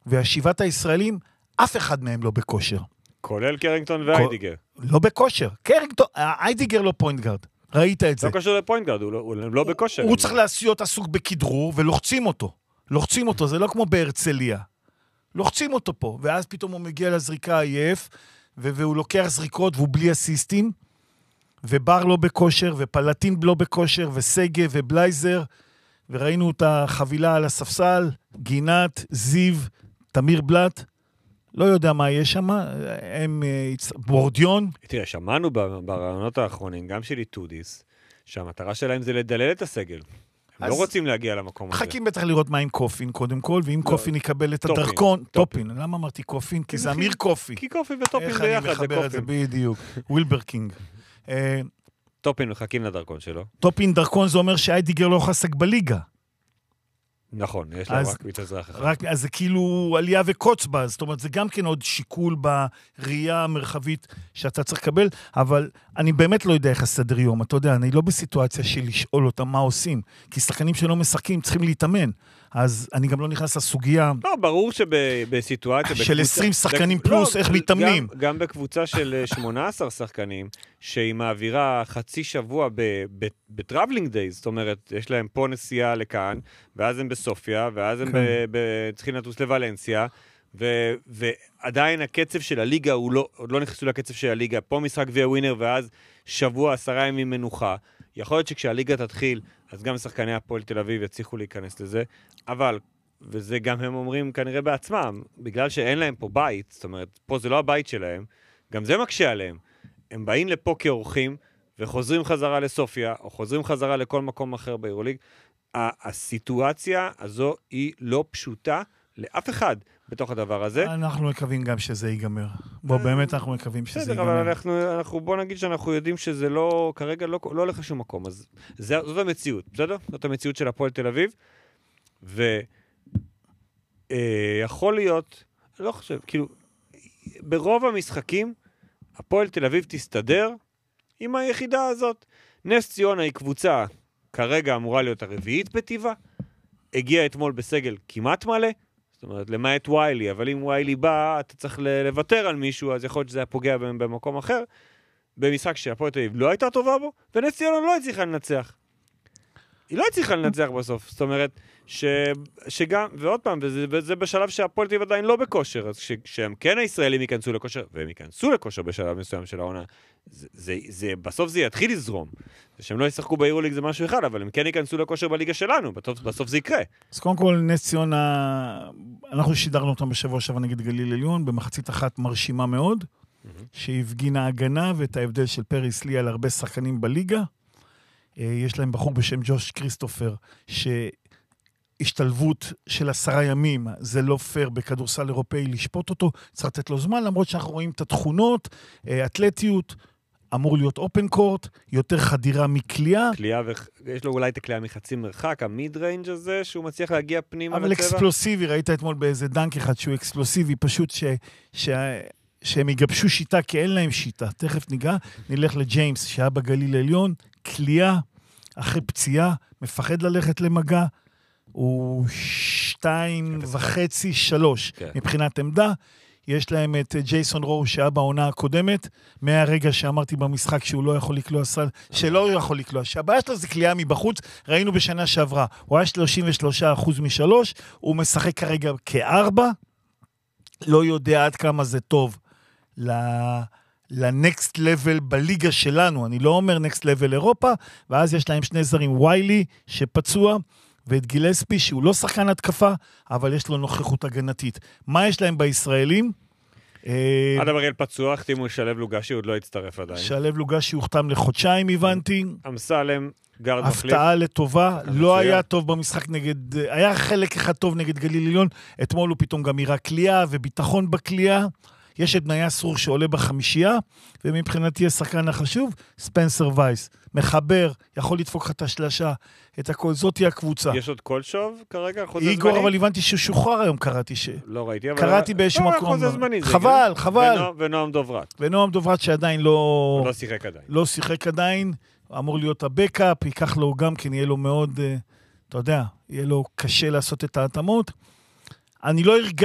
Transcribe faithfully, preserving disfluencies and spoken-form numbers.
והשבעת הישראלים, אף אחד מהם לא בכושר. כולל קרינגטון ואיידיגר. לא בכושר. קרינגטון, איידיגר לא פוינט גארד. ראית את זה. לא קשור לפוינט גארד, הוא לא בכושר. הוא צריך להיות עסוק בכדרור, ולוחצים אותו. לוחצים אותו, זה לא כמו בהרצליה. לוחצים אותו פה, ואז פתאום הוא מגיע לזריקה עייף, והוא לוקח זריקות, והוא בלי אסיסטים, ובר לא בכושר, ופלטין לא בכושר, וסגה ובלייזר, וראינו את החבילה על הספסל, גינת, זיו, תמיר בלט, לא יודע מה יש שם, הם בורדיון. תראה, שמענו ברעיונות האחרונים, גם של איטודיס, שהמטרה שלהם זה לדלל את הסגל. הם לא רוצים להגיע למקום הזה. חכים בטח לראות מה עם קופין קודם כל, ואם קופין יקבל את הדרכון, טופין, למה אמרתי קופין? כי זה אמיר קופי. כי קופין וטופין ביחד, איך אני מחבר את זה בדיוק, ווילברקינג. טופין מחכים לדרכון שלו. טופין דרכון זה אומר שאיידיגר לא חסק בליגה. נכון, יש לה רק קביץ אזרח אחד. רק, אז זה כאילו עלייה וקוץ בה, זאת אומרת, זה גם כן עוד שיקול בראייה המרחבית שאתה צריך לקבל, אבל אני באמת לא יודע איך הסדר יום, אתה יודע, אני לא בסיטואציה של לשאול אותם מה עושים, כי שחקנים שלא משחקים צריכים להתאמן, אז אני גם לא נכנס לסוגיה... לא, ברור שבסיטואציה... של עשרים שחקנים פלוס, איך מתאמנים. גם בקבוצה של שמונה עשר שחקנים, שהיא מעבירה חצי שבוע בטראבלינג דייז, זאת אומרת, יש להם פה נסיעה לכאן, ואז הם בסופיה, ואז הם צריכים לטוס לוולנסיה, ועדיין הקצב של הליגה, עוד לא נכנסו לקצב של הליגה, פה משחק גביע ווינר, ואז שבוע, עשרה ימים מנוחה. יכול להיות שכשהליגה תתחיל, אז גם שחקני הפועל תל אביב יצליחו להיכנס לזה, אבל, וזה גם הם אומרים כנראה בעצמם, בגלל שאין להם פה בית, זאת אומרת, פה זה לא הבית שלהם, גם זה מקשה עליהם. הם באים לפה כאורחים, וחוזרים חזרה לסופיה, או חוזרים חזרה לכל מקום אחר ביורוליג. הסיטואציה הזו היא לא פשוטה לאף אחד בתוך הדבר הזה. אנחנו מקווים גם שזה ייגמר. בוא, באמת אנחנו מקווים שזה ייגמר. בסדר, אבל אנחנו, אנחנו, בוא נגיד שאנחנו יודעים שזה לא, כרגע לא, לא הולך לשום מקום. אז זה, זאת המציאות, בסדר? זאת המציאות של הפועל תל אביב. ויכול להיות, לא חושב, כאילו, ברוב המשחקים, הפועל תל אביב תסתדר עם היחידה הזאת. נס ציונה היא קבוצה, כרגע אמורה להיות הרביעית בטבעה, הגיע אתמול בסגל כמעט מלא, זאת אומרת, למעט ויילי, אבל אם ויילי בא, אתה צריך לוותר על מישהו, אז יכול להיות שזה היה פוגע במקום אחר, במשחק שהפועל תל אביב לא הייתה טובה בו, ונס ציונה לא הצליחה לנצח. היא לא הצליחה לנצח בסוף, זאת אומרת, ש, שגם, ועוד פעם, וזה, וזה בשלב שהפועל תל אביב עדיין לא בכושר, אז שהם כן הישראלים ייכנסו לכושר, והם ייכנסו לכושר בשלב מסוים של העונה, זה, זה, זה, בסוף זה יתחיל לזרום. שהם לא ישחקו ביורוליג זה משהו אחד, אבל הם כן ייכנסו לכושר בליגה שלנו, בסוף, בסוף זה יקרה. אז קודם כל, נס ציונה, אנחנו שידרנו אותם בשבוע שעבר נגד גליל עליון, במחצית אחת מרשימה מאוד, mm-hmm. שהפגינה הגנה ואת ההבדל של פריס לי על הרבה שחקנים בליגה. יש להם בחור בשם ג'וש כריסטופר, שהשתלבות של עשרה ימים, זה לא פייר בכדורסל אירופאי לשפוט אותו, צריך לתת לו זמן, למרות שאנחנו רואים את התכונות, אתלטיות, אמור להיות אופן קורט, יותר חדירה מקליעה. קליעה, ויש לו אולי את הקליעה מחצי מרחק, המיד ריינג' הזה, שהוא מצליח להגיע פנימה אבל לצבע. אקספלוסיבי, ראית אתמול באיזה דנק אחד שהוא אקספלוסיבי, פשוט ש... ש... שהם יגבשו שיטה, כי אין להם שיטה. תכף ניגע, נלך לג'יימס, שהיה בגליל העליון, קליעה, אחרי פציעה, מפחד ללכת למגע, הוא שתיים וחצי, שלוש, מבחינת עמדה. יש להם את ג'ייסון רו, שהיה בעונה הקודמת, מהרגע שאמרתי במשחק שהוא לא יכול לקלוע סל, שלא יכול לקלוע, שהבעיה שלו זה קליעה מבחוץ, ראינו בשנה שעברה, הוא היה שלושים ושלושה אחוז משלוש, הוא משחק כרגע כארבע, לא יודע עד כמה זה טוב לנקסט לבל בליגה שלנו, אני לא אומר נקסט לבל אירופה, ואז יש להם שני זרים, ויילי שפצוע, ואת גילספי שהוא לא שחקן התקפה, אבל יש לו נוכחות הגנתית. מה יש להם בישראלים? עד אבריאל פצוע, החתימו שלב לוגשי, עוד לא הצטרף עדיין. שלב לוגשי הוחתם לחודשיים, הבנתי. אמסלם, גרד מחליף. הפתעה לטובה, לא היה טוב במשחק נגד, היה חלק אחד טוב נגד גליל עליון, אתמול הוא פתאום גם יראה קליעה וביטחון בקליעה, יש את בניה סרור שעולה בחמישייה, ומבחינתי השחקן החשוב, ספנסר וייס, מחבר, יכול לדפוק לך את השלשה, את הכל, זאת היא הקבוצה. יש עוד כל שוב כרגע? חוזה זמני? איגור, אבל הבנתי ששוחרר היום, קראתי ש... לא ראיתי, אבל... קראתי באיזשהו מקום. חוזה זמני. חבל, חבל. ונועם דוברת. ונועם דוברת שעדיין לא... לא שיחק עדיין. לא שיחק עדיין, אמור להיות הבקאפ, ייקח לו גם כן, יהיה לו מאוד, אתה יודע, יהיה לו קשה לעשות את ההתאמות. אני לא הרגע